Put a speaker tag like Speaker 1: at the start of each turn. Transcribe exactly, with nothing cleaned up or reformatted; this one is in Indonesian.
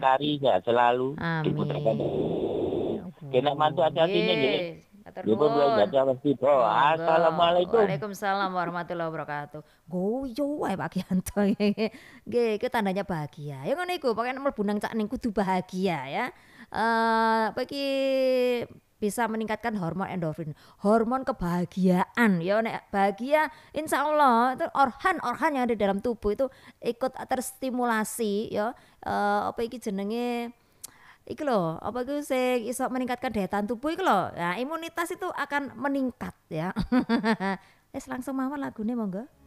Speaker 1: Kari, sehat selalu. Diputrakan.
Speaker 2: Amin.
Speaker 1: Kena mantu hati-hatinya nggih.
Speaker 2: Nggih, matur
Speaker 1: Nggih pun kula
Speaker 2: nuwun.
Speaker 1: gadah mestiko.
Speaker 2: Monggo.
Speaker 1: Assalamualaikum.
Speaker 2: Waalaikumsalam warahmatullahi wabarakatuh. Guyu wae Pak Gianto. Nggih, iku tandanya bahagia. Ya ngono iku, pokoke mlebu nang cak ning kudu bahagia ya. Eh, apa iki bisa meningkatkan hormon endorfin, hormon kebahagiaan. Ya nek bahagia insya Allah itu organ-organ yang ada di dalam tubuh itu ikut terstimulasi ya. Eh, apa iki jenenge Iki loh, apa itu sing iso meningkatkan daya tahan tubuh iku lho. Nah, imunitas itu akan meningkat ya. Wis langsung mawon lagune monggo.